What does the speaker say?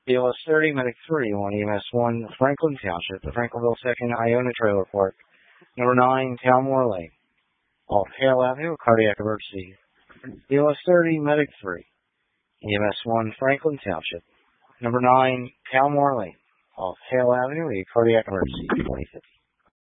BLS 30, Medic 3, 1 EMS 1, Franklin Township, the Franklinville 2nd Iona Trailer Park. Number 9, Talmore Lane, off Hale Avenue, cardiac emergency. BLS 30, Medic 3, EMS 1, Franklin Township. Number 9, Talmore Lane, off Hale Avenue, a cardiac emergency, 2050.